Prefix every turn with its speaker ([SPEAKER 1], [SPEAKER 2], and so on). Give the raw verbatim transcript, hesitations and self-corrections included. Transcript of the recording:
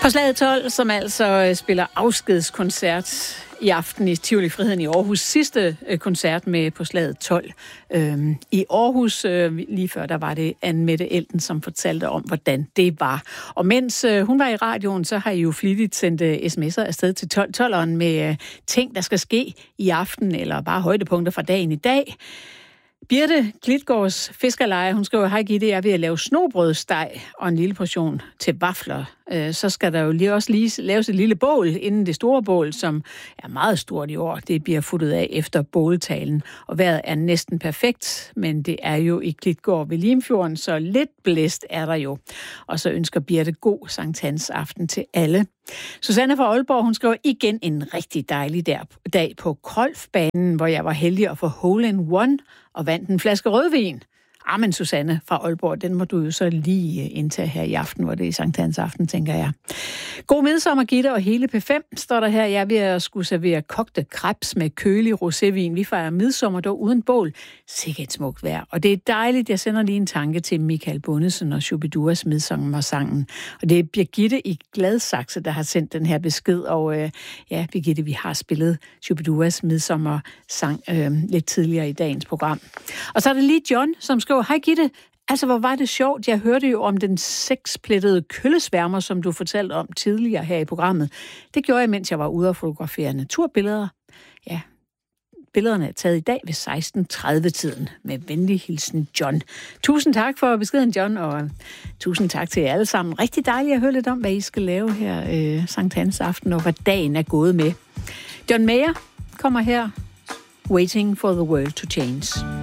[SPEAKER 1] På Slaget tolv, som altså spiller afskedskoncert i aften i Tivoli Friheden i Aarhus. Sidste koncert med På Slaget tolv. Øhm, I Aarhus, øh, lige før, der var det Anne-Mette Elden, som fortalte om, hvordan det var. Og mens øh, hun var i radioen, så har I jo flittigt sendt øh, sms'er afsted til tolv tolveren med øh, ting, der skal ske i aften, eller bare højdepunkter fra dagen i dag. Birte Klitgaards fiskerleje, hun skriver, hej Gitte, jeg er ved at lave snobrødsteg og en lille portion til vafler. Så skal der jo lige også lige laves et lille bål inden det store bål, som er meget stort i år. Det bliver futtet af efter båltalen, og vejret er næsten perfekt, men det er jo i Klitgaard ved Limfjorden, så lidt blæst er der jo. Og så ønsker Birte god Sankt Hans aften til alle. Susanne fra Aalborg, hun skriver igen en rigtig dejlig dag på golfbanen, hvor jeg var heldig at få hole in one og vandt en flaske rødvin. Ah, men Susanne fra Aalborg, den må du jo så lige indtage her i aften, hvor det er Sankt Hans aften, tænker jeg. God midsommer, Gitte, og hele P fem står der her. Jeg er ved at skulle servere kogte krebs med kølig rosévin. Vi fejrer midsommer dog uden bål. Sikke et smukt vejr. Og det er dejligt. Jeg sender lige en tanke til Michael Bundesen og Shubiduas midsommersangen. Og det er Birgitte i Gladsaxe, der har sendt den her besked. Og øh, ja, Birgitte, vi har spillet Shubiduas midsommersang øh, lidt tidligere i dagens program. Og så er det lige John, som skriver, hej Gitte, altså hvor var det sjovt. Jeg hørte jo om den seksplettede køllesværmer, som du fortalte om tidligere her i programmet. Det gjorde jeg, mens jeg var ude og fotografere naturbilleder. Ja, billederne er taget i dag ved seksten tredive-tiden. Med venlig hilsen, John. Tusind tak for beskeden, John, og tusind tak til jer alle sammen. Rigtig dejligt at høre lidt om, hvad I skal lave her øh, Sankt Hans aften, og hvad dagen er gået med. John Mayer kommer her. Waiting for the world to change.